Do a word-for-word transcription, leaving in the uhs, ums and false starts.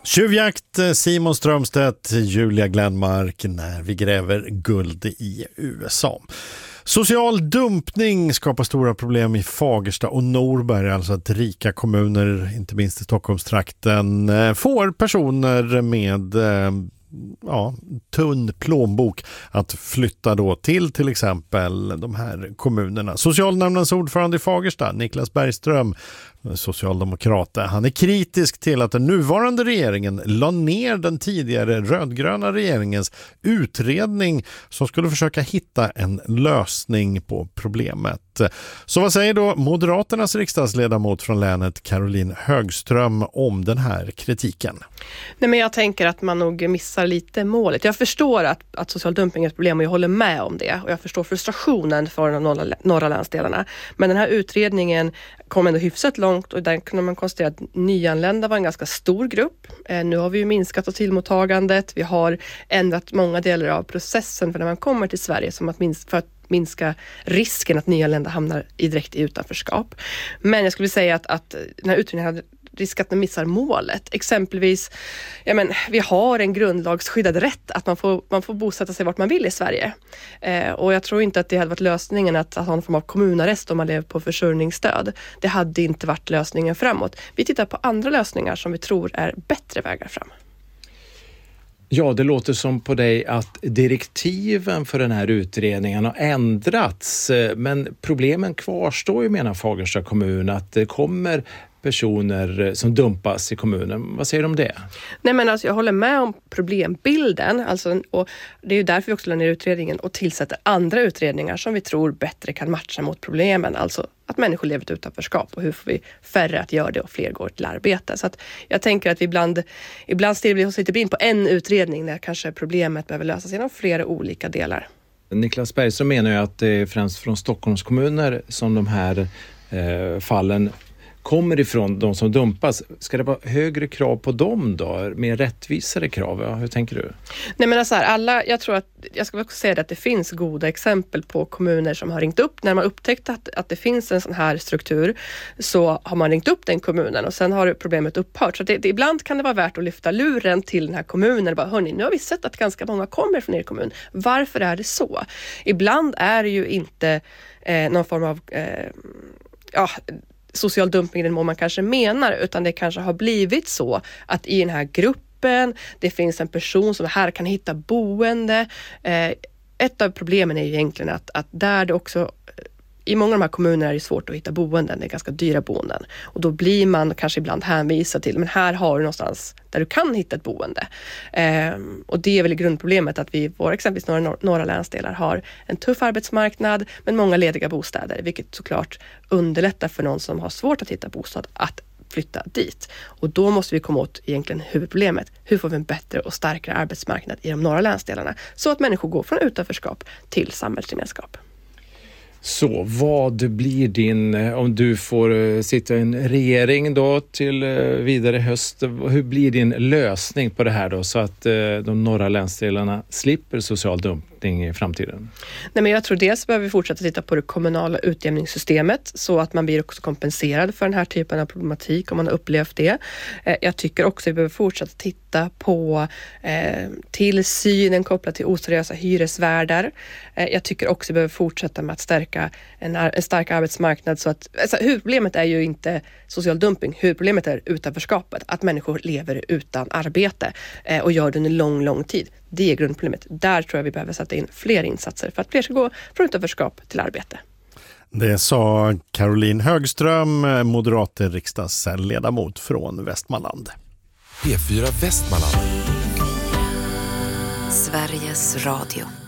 Tjuvjakt, Simon Strömstedt, Julia Glenmark när vi gräver guld i U S A. Social dumpning skapar stora problem i Fagersta och Norberg, alltså att rika kommuner, inte minst i Stockholmstrakten, får personer med ja, tunn plånbok att flytta då till till exempel de här kommunerna. Socialnämndens ordförande i Fagersta, Niklas Bergström, socialdemokrat, han är kritisk till att den nuvarande regeringen la ner den tidigare rödgröna regeringens utredning som skulle försöka hitta en lösning på problemet. Så vad säger då Moderaternas riksdagsledamot från länet Caroline Högström om den här kritiken? Nej, men jag tänker att man nog missar lite målet. Jag förstår att, att social dumping är ett problem och jag håller med om det. Och jag förstår frustrationen för de norra, norra länsdelarna. Men den här utredningen kom ändå hyfsat långt och där kunde man konstatera att nyanlända var en ganska stor grupp. Eh, nu har vi ju minskat asylmottagandet. Vi har ändrat många delar av processen för när man kommer till Sverige som att minst, för att minska risken att nyanlända hamnar i direkt i utanförskap. Men jag skulle säga att, att den här utredningen hade risk att den missar målet. Exempelvis, ja men, vi har en grundlagsskyddad rätt att man får, man får bosätta sig vart man vill i Sverige. Eh, och jag tror inte att det hade varit lösningen att, att ha en form av kommunarrest om man lever på försörjningsstöd. Det hade inte varit lösningen framåt. Vi tittar på andra lösningar som vi tror är bättre vägar fram. Ja, det låter som på dig att direktiven för den här utredningen har ändrats. Men problemen kvarstår ju, menar Fagersta kommun, att det kommer personer som dumpas i kommunen. Vad säger du om det? Nej, men alltså, jag håller med om problembilden. Alltså, och det är ju därför vi också lägger ner utredningen och tillsätter andra utredningar som vi tror bättre kan matcha mot problemen. Alltså att människor lever ett utanförskap och hur får vi färre att göra det och fler går till arbete. Så att jag tänker att vi ibland, ibland stirrar vi oss lite blind på en utredning när kanske problemet behöver lösas genom flera olika delar. Niklas Bergström menar ju att det är främst från Stockholms kommuner som de här eh, fallen kommer ifrån, de som dumpas. Ska det vara högre krav på dem då? Mer rättvisare krav? Ja, hur tänker du? Nej, men alltså här, alla, jag tror att, jag ska också säga att det finns goda exempel på kommuner som har ringt upp. När man upptäckt att, att det finns en sån här struktur så har man ringt upp den kommunen och sen har problemet upphört. Så det, det, ibland kan det vara värt att lyfta luren till den här kommunen och bara, hörni, nu har vi sett att ganska många kommer från er kommun. Varför är det så? Ibland är det ju inte eh, någon form av eh, ja, social dumping i den mån man kanske menar, utan det kanske har blivit så att i den här gruppen det finns en person som här kan hitta boende. Eh, ett av problemen är ju egentligen att, att där det också i många av de här kommunerna är det svårt att hitta boenden, det är ganska dyra boenden. Och då blir man kanske ibland hänvisad till, men här har du någonstans där du kan hitta ett boende. Eh, och det är väl grundproblemet att vi i våra exempelvis några, några länsdelar har en tuff arbetsmarknad men många lediga bostäder, vilket såklart underlättar för någon som har svårt att hitta bostad att flytta dit. Och då måste vi komma åt egentligen huvudproblemet. Hur får vi en bättre och starkare arbetsmarknad i de norra länsdelarna så att människor går från utanförskap till samhällsgemenskap. Så vad blir din, om du får sitta i en regering då till vidare höst, hur blir din lösning på det här då så att de norra länsdelarna slipper social dumpning i framtiden? Nej, men jag tror dels behöver vi fortsätta titta på det kommunala utjämningssystemet så att man blir också kompenserad för den här typen av problematik om man har upplevt det. Jag tycker också att vi behöver fortsätta titta på eh, tillsynen kopplat till oseriösa hyresvärdar. Eh, jag tycker också att vi behöver fortsätta med att stärka en, en stark arbetsmarknad så att, alltså, huvudproblemet är ju inte social dumping, huvudproblemet är utanförskapet, att människor lever utan arbete eh, och gör det under lång, lång tid. Det är grundproblemet. Där tror jag vi behöver sätta in fler insatser för att fler ska gå från utanförskap till arbete. Det sa Caroline Högström, moderat riksdagsledamot från Västmanland. P fyra Västmanland. Sveriges Radio.